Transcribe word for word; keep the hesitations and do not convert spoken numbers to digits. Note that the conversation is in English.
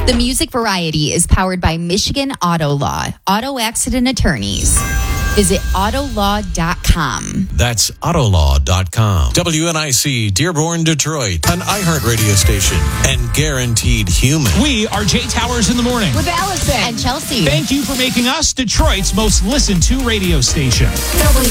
The Music Variety is powered by Michigan Auto Law, auto accident attorneys. Visit auto law dot com. That's auto law dot com. W N I C, Dearborn, Detroit, an iHeart radio station, and guaranteed human. We are Jay Towers in the morning. With Allison and Chelsea. Thank you for making us Detroit's most listened to radio station.